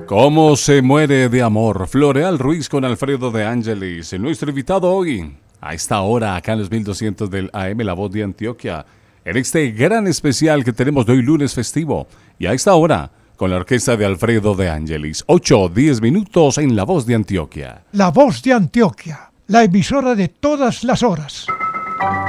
¿Cómo se muere de amor? Floreal Ruiz con Alfredo de Ángelis. Nuestro invitado hoy, a esta hora, acá en los 1200 del AM, La Voz de Antioquia, en este gran especial que tenemos de hoy lunes festivo. Y a esta hora, con la orquesta de Alfredo de Ángelis. 8-10 minutos en La Voz de Antioquia. La Voz de Antioquia, la emisora de todas las horas.